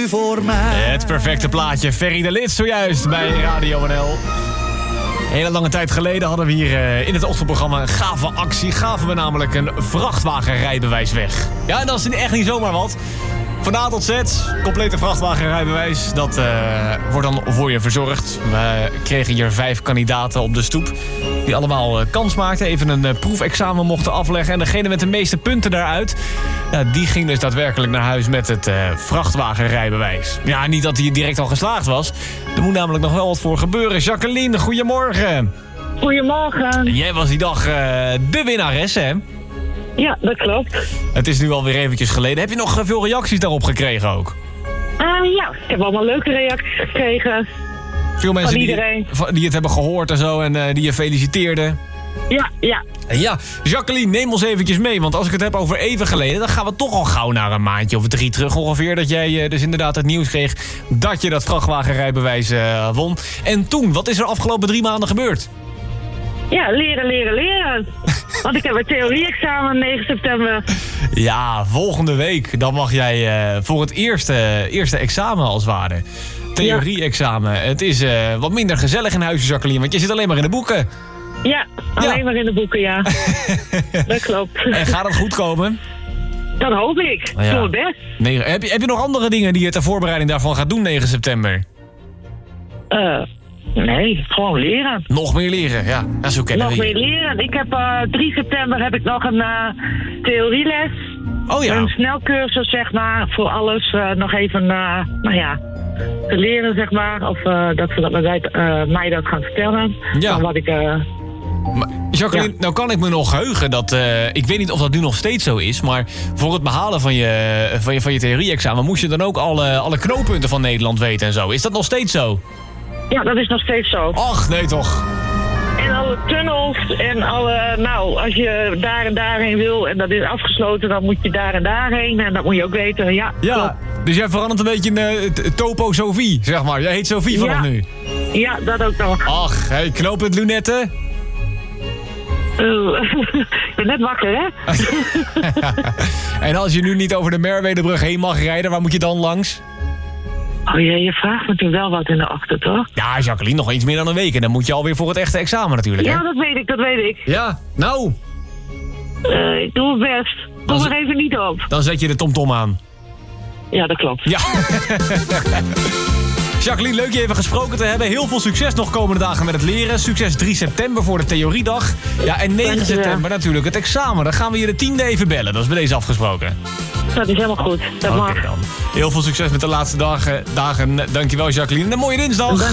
u voor mij. Het perfecte plaatje, Ferry de Lid zojuist bij Radio NL. Hele lange tijd geleden hadden we hier in het ochtendprogramma een gave actie. Gaven we namelijk een vrachtwagenrijbewijs weg. Ja, en dat is echt niet zomaar wat. Van A tot Z, complete vrachtwagenrijbewijs. Dat wordt dan voor je verzorgd. We kregen hier 5 kandidaten op de stoep. Die allemaal kans maakten. Even een proefexamen mochten afleggen. En degene met de meeste punten daaruit, die ging dus daadwerkelijk naar huis met het vrachtwagenrijbewijs. Ja, niet dat hij direct al geslaagd was. Er moet namelijk nog wel wat voor gebeuren. Jacqueline, goedemorgen. Goedemorgen. Jij was die dag de winnares, hè? Ja, dat klopt. Het is nu alweer eventjes geleden. Heb je nog veel reacties daarop gekregen ook? Ja, ik heb allemaal leuke reacties gekregen. Veel mensen van iedereen. die het hebben gehoord en zo en die je feliciteerden. Ja. En ja, Jacqueline, neem ons eventjes mee. Want als ik het heb over even geleden, dan gaan we toch al gauw naar een maandje of 3 terug ongeveer. Dat jij dus inderdaad het nieuws kreeg dat je dat vrachtwagenrijbewijs won. En toen, wat is er afgelopen 3 maanden gebeurd? Ja, leren. Want ik heb een theorie-examen 9 september. Ja, volgende week. Dan mag jij voor het eerste examen als het ware. Theorie-examen. Het is wat minder gezellig in huis, Jacqueline, want je zit alleen maar in de boeken. Ja, alleen maar in de boeken, ja. Dat klopt. En gaat het goed komen? Dat hoop ik. Ja. Doe het best. Nee, heb je nog andere dingen die je ter voorbereiding daarvan gaat doen 9 september? Nee, gewoon leren. Nog meer leren, ja. Zo kennen Nog we meer leren. Ik heb 3 september heb ik nog een theorieles. Oh ja. Een snelcursus, zeg maar, voor alles nog even, te leren, zeg maar. Of dat ze mij dat gaan vertellen. Ja. Van wat ik... Maar, Jacqueline, nou kan ik me nog heugen dat... ik weet niet of dat nu nog steeds zo is, maar voor het behalen van je theorie-examen moest je dan ook alle knooppunten van Nederland weten en zo. Is dat nog steeds zo? Ja, dat is nog steeds zo. Ach, nee toch. En alle tunnels en alle... als je daar en daarheen wil en dat is afgesloten, dan moet je daar en daarheen. En dat moet je ook weten, ja. Ja, dus jij verandert een beetje in Topo Sophie, zeg maar. Jij heet Sophie vanaf nu. Ja, dat ook nog. Ach, hey, knooppunt lunetten. Ik ben net wakker, hè? En als je nu niet over de Merwedebrug heen mag rijden, waar moet je dan langs? Oh ja, je vraagt me toen wel wat in de ochtend, toch? Ja, Jacqueline, nog iets meer dan een week. En dan moet je alweer voor het echte examen natuurlijk, hè? Ja, dat weet ik. Ja, nou. Ik doe het best. Kom er even niet op. Dan zet je de TomTom aan. Ja, dat klopt. Ja. Jacqueline, leuk je even gesproken te hebben. Heel veel succes nog komende dagen met het leren. Succes 3 september voor de theoriedag. Ja, en 9 september natuurlijk het examen. Dan gaan we je de 10e even bellen. Dat is bij deze afgesproken. Dat is helemaal goed. Dat mag. Dan. Heel veel succes met de laatste dagen. Dankjewel, Jacqueline. En een mooie dinsdag.